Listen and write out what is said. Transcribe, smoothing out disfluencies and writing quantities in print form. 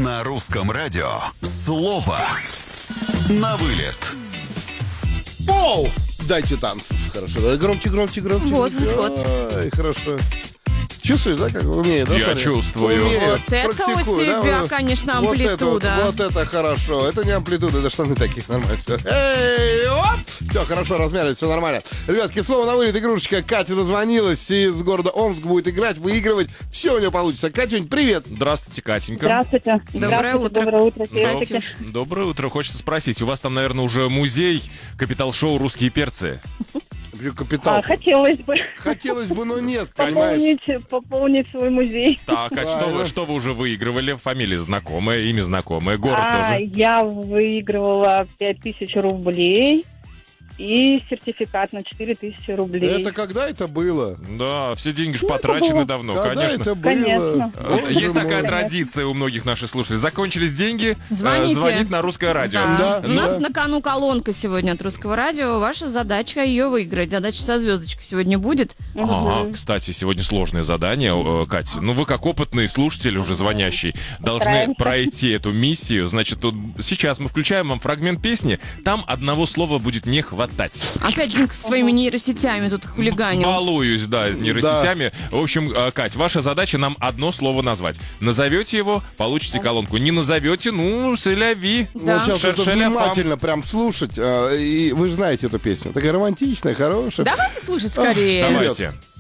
На русском радио слово на вылет. Оу! Дайте танц. Хорошо. Громче. Вот. Ай, хорошо. Чувствуешь, да, как умеет? Да, Я смотри? чувствую. Умеет. Вот это у Практикуй, тебя, да? конечно, амплитуда. Вот это хорошо. Это не амплитуда, это штаны таких нормально. Все. Эй, оп! Все, хорошо, размялись, все нормально. Ребятки, слово на вылет, игрушечка. Катя дозвонилась из города Омск, будет играть, выигрывать. Все у нее получится. Катюнь, привет. Здравствуйте, Катенька. Здравствуйте. Доброе утро. Доброе утро, Светочки. Доброе утро. Хочется спросить, у вас там, наверное, уже музей Капитал-шоу «Русские перцы». Капитал. Хотелось бы Хотелось бы, но нет, понимаешь. пополнить свой музей. Так, а что вы уже выигрывали? Фамилия знакомая, имя знакомое, город тоже. Я выигрывала 5000 рублей и сертификат на 4000 рублей. Это когда это было? Да, все деньги же потрачены давно, Когда конечно. это было? Конечно. Боже Есть мой. такая традиция у многих наших слушателей. Закончились деньги, Звоните. звонить на русское радио. Да. Да, У нас да. на кону колонка сегодня от Русского радио. Ваша задачка ее выиграть. Задача со звездочкой сегодня будет. Кстати, сегодня сложное задание, Катя. Ну, вы как опытный слушатель, уже звонящий, должны Стараемся. пройти эту миссию. Значит, тут сейчас мы включаем вам фрагмент песни. Там одного слова будет не хватать. Опять Димка со своими нейросетями тут хулиганил. Балуюсь, да, нейросетями. В общем, Кать, ваша задача нам одно слово назвать. Назовете его, получите колонку. Не назовете, ну, сэляви. Да. Вот сейчас это Шершеля фам. внимательно прям слушать. И вы же знаете эту песню. Такая романтичная, хорошая. Давайте слушать скорее. Давайте.